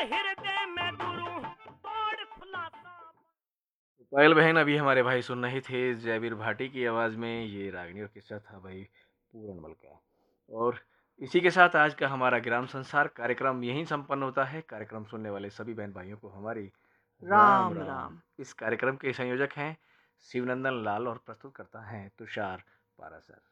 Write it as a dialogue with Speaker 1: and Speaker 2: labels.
Speaker 1: हृदय में गुरु तोड़ खुलासा।
Speaker 2: पायल बहन, अभी हमारे भाई सुन रहे थे जयवीर भाटी की आवाज़ में ये रागनी और किस्सा था भाई पूरनमल का। और इसी के साथ आज का हमारा ग्राम संसार कार्यक्रम यहीं संपन्न होता है। कार्यक्रम सुनने वाले सभी बहन भाइयों को हमारी राम
Speaker 3: राम
Speaker 2: राम।
Speaker 3: राम।
Speaker 2: इस कार्यक्रम के संयोजक हैं शिवनंदन लाल और प्रस्तुत करता है तुषार पारासर।